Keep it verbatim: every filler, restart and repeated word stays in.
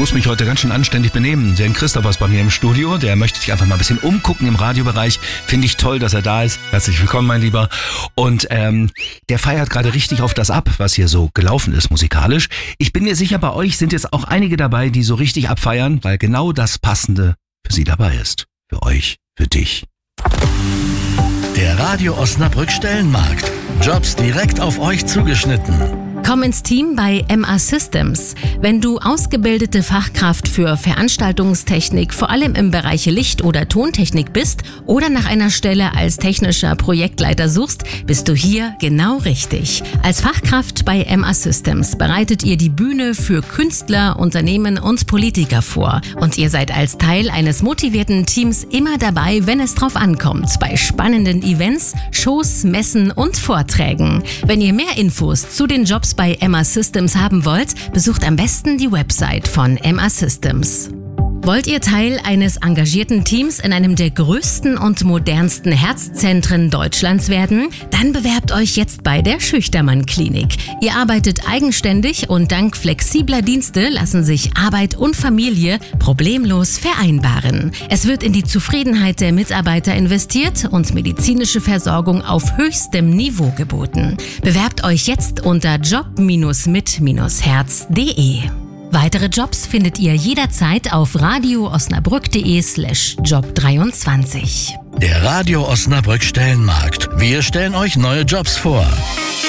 muss mich heute ganz schön anständig benehmen, denn Christoph ist bei mir im Studio, der möchte sich einfach mal ein bisschen umgucken im Radiobereich. Finde ich toll, dass er da ist. Herzlich willkommen, mein Lieber. Und ähm, der feiert gerade richtig auf das ab, was hier so gelaufen ist musikalisch. Ich bin mir sicher, bei euch sind jetzt auch einige dabei, die so richtig abfeiern, weil genau das Passende für sie dabei ist. Für euch, für dich. Der Radio Osnabrück Stellenmarkt. Jobs direkt auf euch zugeschnitten. Komm ins Team bei M A Systems. Wenn du ausgebildete Fachkraft für Veranstaltungstechnik, vor allem im Bereich Licht- oder Tontechnik bist oder nach einer Stelle als technischer Projektleiter suchst, bist du hier genau richtig. Als Fachkraft bei M A Systems bereitet ihr die Bühne für Künstler, Unternehmen und Politiker vor. Und ihr seid als Teil eines motivierten Teams immer dabei, wenn es drauf ankommt, bei spannenden Events, Shows, Messen und Vorträgen. Wenn ihr mehr Infos zu den Jobs bei M A Systems haben wollt, besucht am besten die Website von M A Systems. Wollt ihr Teil eines engagierten Teams in einem der größten und modernsten Herzzentren Deutschlands werden? Dann bewerbt euch jetzt bei der Schüchtermann Klinik. Ihr arbeitet eigenständig und dank flexibler Dienste lassen sich Arbeit und Familie problemlos vereinbaren. Es wird in die Zufriedenheit der Mitarbeiter investiert und medizinische Versorgung auf höchstem Niveau geboten. Bewerbt euch jetzt unter job Bindestrich mit Bindestrich herz punkt de. Weitere Jobs findet ihr jederzeit auf radioosnabrück.de slash job dreiundzwanzig. Der Radio Osnabrück Stellenmarkt. Wir stellen euch neue Jobs vor.